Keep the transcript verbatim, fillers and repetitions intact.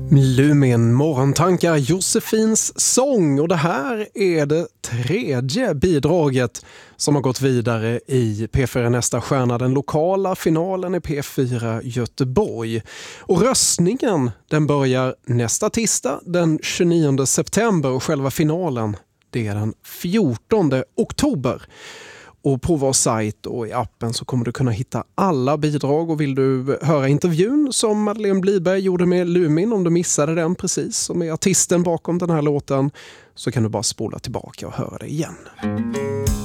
Lumin, morgontankar, Josefins sång, och det här är det tredje bidraget som har gått vidare i P fyra Nästa stjärna, den lokala finalen i P fyra Göteborg. Och röstningen den börjar nästa tisdag den tjugonionde september och själva finalen det är den fjortonde oktober. Och på vår sajt och i appen så kommer du kunna hitta alla bidrag, och vill du höra intervjun som Madeleine Bliberg gjorde med Lumin, om du missade den precis, som är artisten bakom den här låten, så kan du bara spola tillbaka och höra det igen.